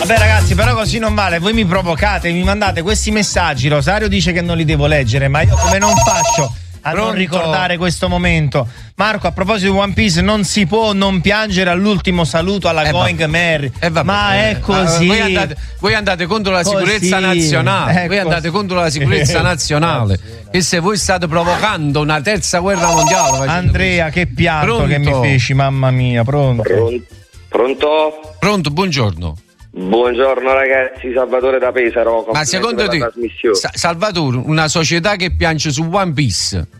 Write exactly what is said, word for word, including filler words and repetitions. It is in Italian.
Vabbè ragazzi, però così non vale, voi mi provocate, mi mandate questi messaggi, Rosario dice che non li devo leggere, ma io come non faccio a Pronto? non ricordare questo momento? Marco, a proposito di One Piece, non si può non piangere all'ultimo saluto alla eh Going vabbè. Mary, eh ma eh, è così. Voi andate, voi andate contro la così. sicurezza nazionale, è voi andate così. contro la sicurezza nazionale, e se voi state provocando una terza guerra mondiale. Andrea, che pianto Pronto? che mi feci, mamma mia, pronto? Pronto? Pronto? Pronto, buongiorno. Buongiorno ragazzi, Salvatore da Pesaro. Ma secondo te, Sa- Salvatore, una società che piange su One Piece